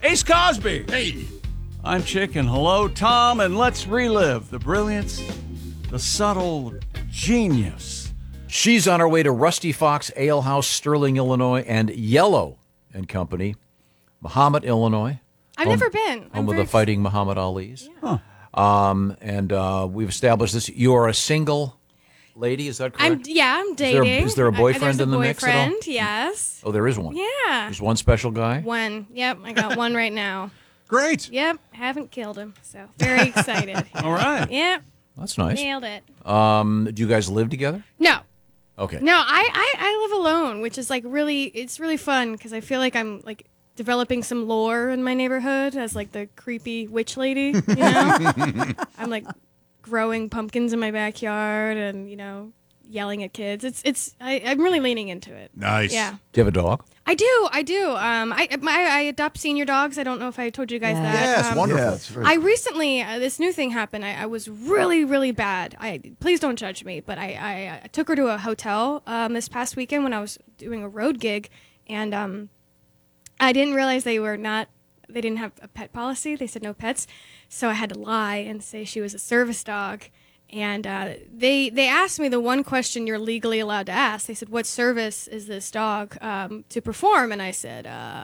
Ace Cosby. Hey. I'm Chick, and hello, Tom, and let's relive the brilliance, the subtle genius. She's on her way to Rusty Fox Ale House, Sterling, Illinois, and Yellow and Company, Muhammad, Illinois. I've never been. Home of the fighting Muhammad Ali's. Yeah. And we've established this. You are a single lady, is that correct? I'm dating. Is there a boyfriend in the mix at all? Boyfriend, yes. Oh, there is one. Yeah. There's one special guy? One. Yep, I got one right now. Great. Yep, haven't killed him, so very excited. All right. Yep. That's nice. Nailed it. Do you guys live together? No. Okay. No, I live alone, which is like it's really fun because I feel like I'm like developing some lore in my neighborhood as like the creepy witch lady, you know? I'm like growing pumpkins in my backyard and, yelling at kids. I'm really leaning into it. Nice. Yeah. Do you have a dog? I do. I adopt senior dogs. I don't know if I told you guys that. Yes, wonderful. Yeah, it's very I recently, this new thing happened. I was really, really bad. Please don't judge me, but I took her to a hotel this past weekend when I was doing a road gig, and I didn't realize they didn't have a pet policy. They said no pets, so I had to lie and say she was a service dog. And they asked me the one question you're legally allowed to ask. They said, "What service is this dog to perform?" And I said,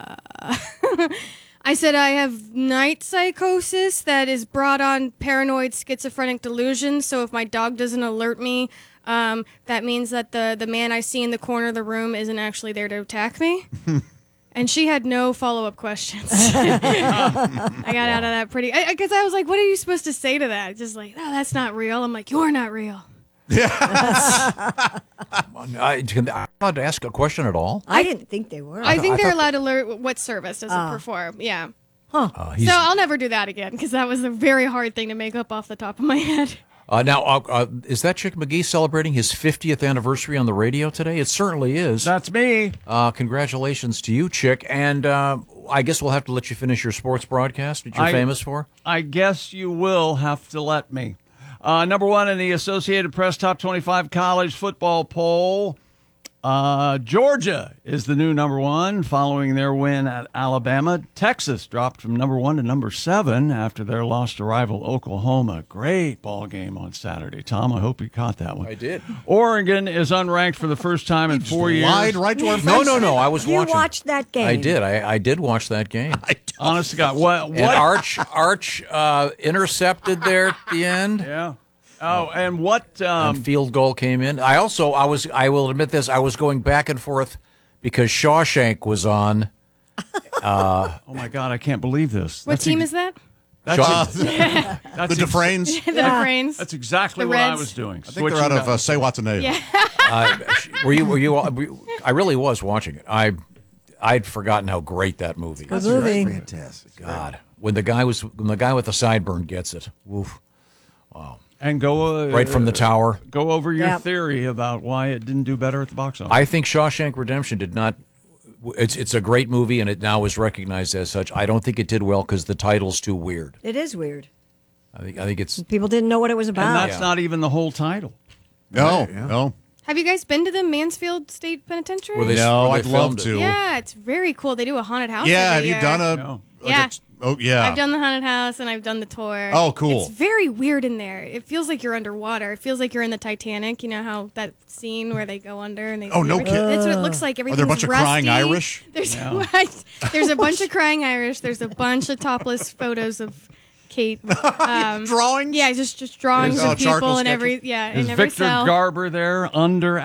I have night psychosis that is brought on paranoid schizophrenic delusion. So if my dog doesn't alert me, that means that the man I see in the corner of the room isn't actually there to attack me." And she had no follow-up questions. I got out of that because I was like, what are you supposed to say to that? Just like, no, that's not real. I'm like, you're not real. I'm allowed to ask a question at all? I didn't think they were. I think they're allowed to learn what service does it perform. Yeah. So I'll never do that again because that was a very hard thing to make up off the top of my head. Now, is that Chick McGee celebrating his 50th anniversary on the radio today? It certainly is. That's me. Congratulations to you, Chick. And I guess we'll have to let you finish your sports broadcast that you're famous for. I guess you will have to let me. Number one in the Associated Press Top 25 College Football Poll. Georgia is the new number one following their win at Alabama. Texas dropped from number 1 to number 7 after their loss to rival Oklahoma. Great ball game on Saturday. Tom, I hope you caught that one. I did. Oregon is unranked for the first time in 4 years. Lied right to our face. No. I was watching. You watched that game. I did. I did watch that game. Honest to God. What? And Arch intercepted there at the end. Yeah. Oh, and what? And field goal came in. I will admit this. I was going back and forth because Shawshank was on. Oh my God! I can't believe this. What team is that? That's The Dufresnes. The Dufresnes. That's exactly The what I Reds. was doing. I think they're out of Say Watanabe. Yeah. Were you? I really was watching it. I'd forgotten how great that movie is. Good movie. Fantastic. God, when the guy with the sideburn gets it. Woof. Wow. And go Right from the tower. Go over your Yep. theory about why it didn't do better at the box office. I think Shawshank Redemption did not. It's a great movie, and it now is recognized as such. I don't think it did well because the title's too weird. It is weird. I think it's. People didn't know what it was about. and that's not even the whole title. No. Have you guys been to the Mansfield State Penitentiary? Where they- No, where they I'd love filmed it. to. Yeah, it's very cool. They do a haunted house. Yeah, have every you year. done a... No. like Yeah. Oh, yeah. I've done the haunted house and I've done the tour. Oh, cool. It's very weird in there. It feels like you're underwater. It feels like you're in the Titanic. You know how that scene where they go under and they. Oh, see no everything? kidding. That's what it looks like. Are Everything's there a bunch of crying rusty. Irish? There's a bunch of crying Irish. There's a bunch of topless photos of Kate. Drawings? Yeah, just drawings Oh, of people charcoal in every sketches? in Is every Victor cell. Garber there under